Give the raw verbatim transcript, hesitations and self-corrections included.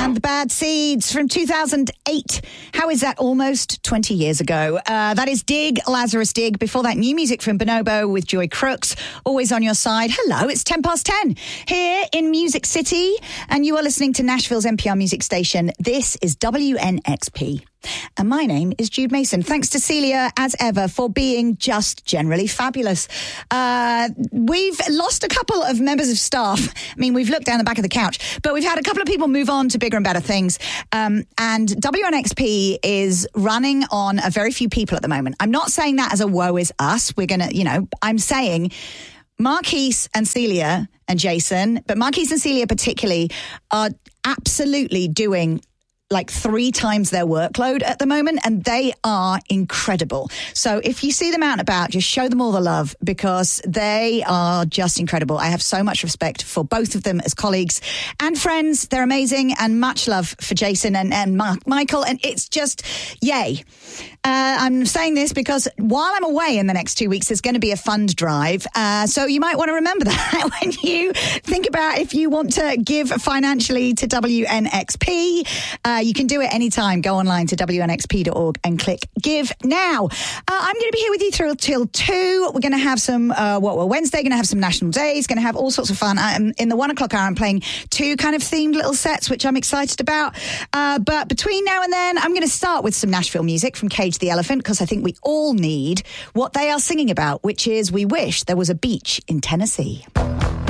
and the Bad Seeds from two thousand eight. How is that? Almost twenty years ago. Uh, that is Dig, Lazarus Dig. Before that, new music from Bonobo with Joy Crooks. Always on your side. Hello, it's ten past ten here in Music City, and you are listening to Nashville's N P R music station. This is W N X P. And my name is Jude Mason. Thanks to Celia, as ever, for being just generally fabulous. Uh, we've lost a couple of members of staff. I mean, we've looked down the back of the couch, but we've had a couple of people move on to bigger and better things. Um, and W N X P is running on a very few people at the moment. I'm not saying that as a woe is us. We're going to, you know, I'm saying Marquise and Celia and Jason, but Marquise and Celia particularly are absolutely doing like three times their workload at the moment, and they are incredible. So if you see them out and about, just show them all the love, because they are just incredible. I have so much respect for both of them as colleagues and friends. They're amazing, and much love for Jason and, and Mark, Michael, and it's just yay. Uh, I'm saying this because while I'm away in the next two weeks, there's going to be a fund drive. Uh, so you might want to remember that when you think about if you want to give financially to W N X P. Uh, you can do it anytime. Go online to W N X P dot org and click Give Now. Uh, I'm going to be here with you through till two. We're going to have some, uh, what, well, Wednesday, going to have some national days, going to have all sorts of fun. Um, in the one o'clock hour, I'm playing two kind of themed little sets, which I'm excited about. Uh, but between now and then, I'm going to start with some Nashville music from Cage the Elephant, because I think we all need what they are singing about, which is we wish there was a beach in Tennessee.